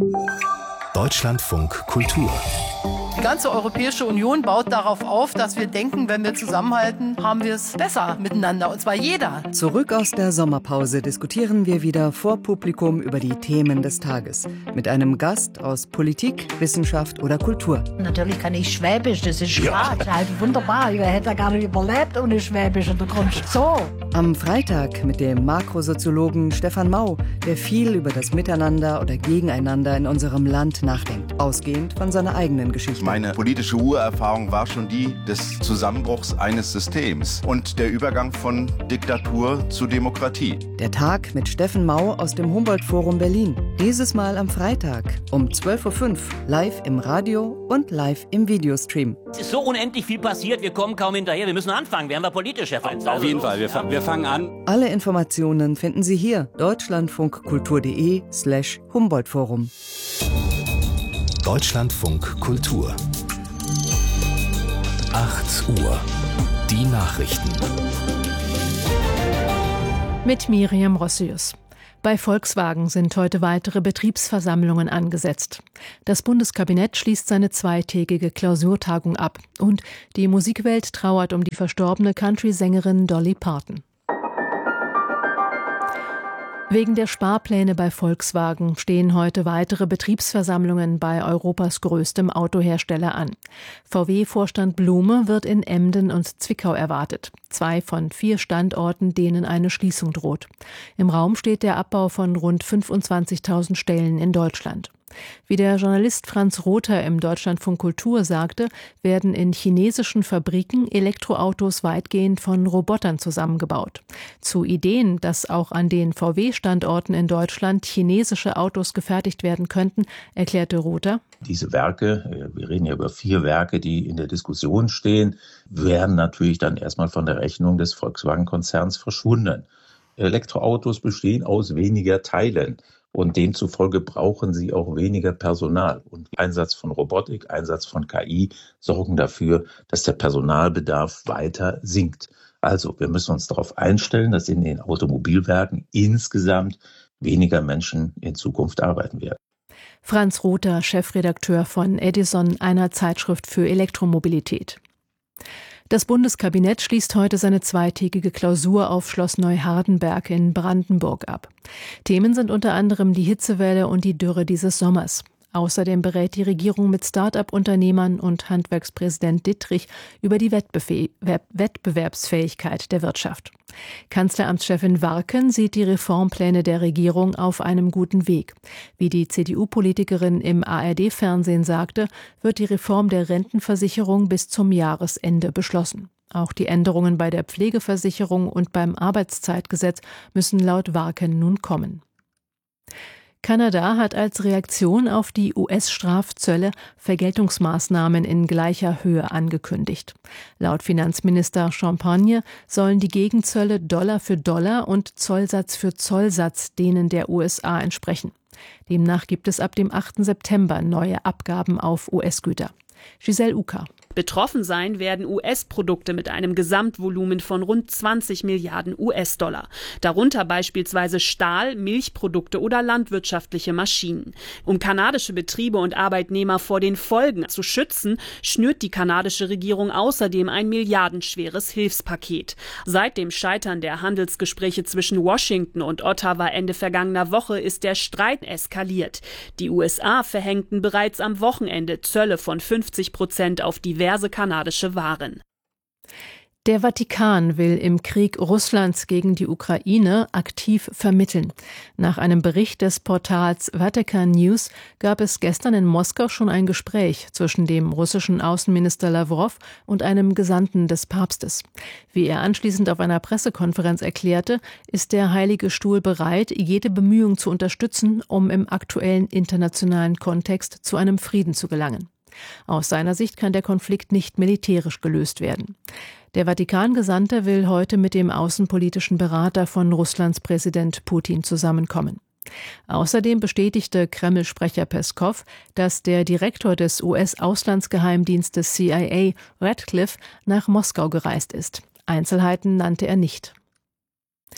Deutschlandfunk Kultur. Die ganze Europäische Union baut darauf auf, dass wir denken, wenn wir zusammenhalten, haben wir es besser miteinander, und zwar jeder. Zurück aus der Sommerpause diskutieren wir wieder vor Publikum über die Themen des Tages. Mit einem Gast aus Politik, Wissenschaft oder Kultur. Natürlich kann ich Schwäbisch, das ist klar. Das ist halt wunderbar. Ich hätte ja gar nicht überlebt ohne Schwäbisch. Und du kommst so. Am Freitag mit dem Makrosoziologen Stefan Mau, der viel über das Miteinander oder Gegeneinander in unserem Land nachdenkt, ausgehend von seiner eigenen Geschichte. Meine politische Urerfahrung war schon die des Zusammenbruchs eines Systems und der Übergang von Diktatur zu Demokratie. Der Tag mit Steffen Mau aus dem Humboldt-Forum Berlin. Dieses Mal am Freitag um 12.05 Uhr, live im Radio und live im Videostream. Es ist so unendlich viel passiert, wir kommen kaum hinterher. Wir müssen anfangen, werden wir politisch, Herr Frenz. Auf jeden Fall, wir fangen an. Alle Informationen finden Sie hier, deutschlandfunkkultur.de/Humboldt-Forum. Deutschlandfunk Kultur. 8 Uhr. Die Nachrichten. Mit Miriam Rossius. Bei Volkswagen sind heute weitere Betriebsversammlungen angesetzt. Das Bundeskabinett schließt seine zweitägige Klausurtagung ab. Und die Musikwelt trauert um die verstorbene Country-Sängerin Dolly Parton. Wegen der Sparpläne bei Volkswagen stehen heute weitere Betriebsversammlungen bei Europas größtem Autohersteller an. VW-Vorstand Blume wird in Emden und Zwickau erwartet. 2 von 4 Standorten, denen eine Schließung droht. Im Raum steht der Abbau von rund 25.000 Stellen in Deutschland. Wie der Journalist Franz Rother im Deutschlandfunk Kultur sagte, werden in chinesischen Fabriken Elektroautos weitgehend von Robotern zusammengebaut. Zu Ideen, dass auch an den VW-Standorten in Deutschland chinesische Autos gefertigt werden könnten, erklärte Rother: Diese Werke, wir reden ja über 4 Werke, die in der Diskussion stehen, werden natürlich dann erstmal von der Rechnung des Volkswagen-Konzerns verschwunden. Elektroautos bestehen aus weniger Teilen. Und demzufolge brauchen sie auch weniger Personal. Und Einsatz von Robotik, Einsatz von KI sorgen dafür, dass der Personalbedarf weiter sinkt. Also wir müssen uns darauf einstellen, dass in den Automobilwerken insgesamt weniger Menschen in Zukunft arbeiten werden. Franz Rother, Chefredakteur von Edison, einer Zeitschrift für Elektromobilität. Das Bundeskabinett schließt heute seine zweitägige Klausur auf Schloss Neuhardenberg in Brandenburg ab. Themen sind unter anderem die Hitzewelle und die Dürre dieses Sommers. Außerdem berät die Regierung mit Start-up-Unternehmern und Handwerkspräsident Dittrich über die Wettbewerbsfähigkeit der Wirtschaft. Kanzleramtschefin Warken sieht die Reformpläne der Regierung auf einem guten Weg. Wie die CDU-Politikerin im ARD-Fernsehen sagte, wird die Reform der Rentenversicherung bis zum Jahresende beschlossen. Auch die Änderungen bei der Pflegeversicherung und beim Arbeitszeitgesetz müssen laut Warken nun kommen. Kanada hat als Reaktion auf die US-Strafzölle Vergeltungsmaßnahmen in gleicher Höhe angekündigt. Laut Finanzminister Champagne sollen die Gegenzölle Dollar für Dollar und Zollsatz für Zollsatz denen der USA entsprechen. Demnach gibt es ab dem 8. September neue Abgaben auf US-Güter. Giselle Uka. Betroffen sein werden US-Produkte mit einem Gesamtvolumen von rund 20 Milliarden US-Dollar. Darunter beispielsweise Stahl, Milchprodukte oder landwirtschaftliche Maschinen. Um kanadische Betriebe und Arbeitnehmer vor den Folgen zu schützen, schnürt die kanadische Regierung außerdem ein milliardenschweres Hilfspaket. Seit dem Scheitern der Handelsgespräche zwischen Washington und Ottawa Ende vergangener Woche ist der Streit eskaliert. Die USA verhängten bereits am Wochenende Zölle von 50% auf diverse kanadische Waren. Der Vatikan will im Krieg Russlands gegen die Ukraine aktiv vermitteln. Nach einem Bericht des Portals Vatican News gab es gestern in Moskau schon ein Gespräch zwischen dem russischen Außenminister Lawrow und einem Gesandten des Papstes. Wie er anschließend auf einer Pressekonferenz erklärte, ist der Heilige Stuhl bereit, jede Bemühung zu unterstützen, um im aktuellen internationalen Kontext zu einem Frieden zu gelangen. Aus seiner Sicht kann der Konflikt nicht militärisch gelöst werden. Der Vatikan-Gesandte will heute mit dem außenpolitischen Berater von Russlands Präsident Putin zusammenkommen. Außerdem bestätigte Kreml-Sprecher Peskow, dass der Direktor des US-Auslandsgeheimdienstes CIA, Radcliffe, nach Moskau gereist ist. Einzelheiten nannte er nicht.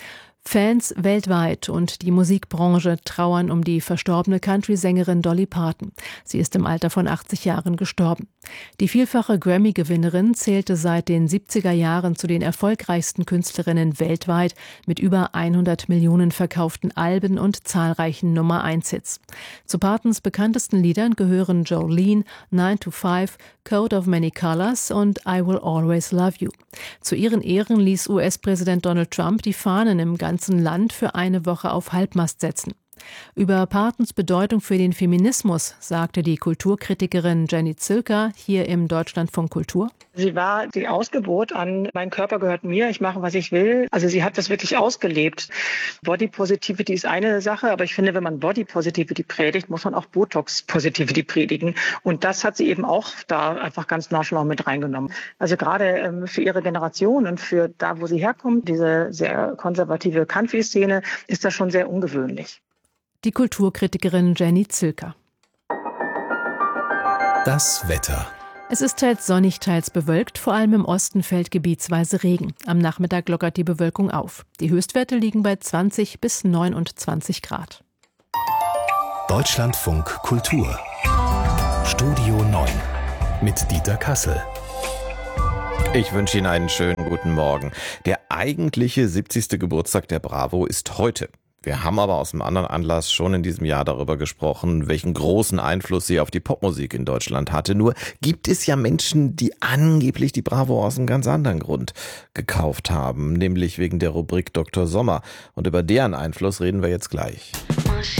Fans weltweit und die Musikbranche trauern um die verstorbene Country-Sängerin Dolly Parton. Sie ist im Alter von 80 Jahren gestorben. Die vielfache Grammy-Gewinnerin zählte seit den 70er Jahren zu den erfolgreichsten Künstlerinnen weltweit mit über 100 Millionen verkauften Alben und zahlreichen Nummer-1-Hits. Zu Partons bekanntesten Liedern gehören Jolene, 9 to 5, Coat of Many Colors und I Will Always Love You. Zu ihren Ehren ließ US-Präsident Donald Trump die Fahnen im ganzen Land für eine Woche auf Halbmast setzen. Über Partons Bedeutung für den Feminismus sagte die Kulturkritikerin Jenny Zilker hier im Deutschlandfunk Kultur. Sie war die Ausgeburt an mein Körper gehört mir, ich mache, was ich will. Also sie hat das wirklich ausgelebt. Body Positivity ist eine Sache, aber ich finde, wenn man Body Positivity predigt, muss man auch Botox Positivity predigen. Und das hat sie eben auch da einfach ganz nonchalant mit reingenommen. Also gerade für ihre Generation und für da, wo sie herkommt, diese sehr konservative Country-Szene, ist das schon sehr ungewöhnlich. Die Kulturkritikerin Jenny Zilker. Das Wetter. Es ist teils sonnig, teils bewölkt, vor allem im Osten fällt gebietsweise Regen. Am Nachmittag lockert die Bewölkung auf. Die Höchstwerte liegen bei 20 bis 29 Grad. Deutschlandfunk Kultur. Studio 9 mit Dieter Kassel. Ich wünsche Ihnen einen schönen guten Morgen. Der eigentliche 70. Geburtstag der Bravo ist heute. Wir haben aber aus einem anderen Anlass schon in diesem Jahr darüber gesprochen, welchen großen Einfluss sie auf die Popmusik in Deutschland hatte. Nur gibt es ja Menschen, die angeblich die Bravo aus einem ganz anderen Grund gekauft haben, nämlich wegen der Rubrik Dr. Sommer. Und über deren Einfluss reden wir jetzt gleich.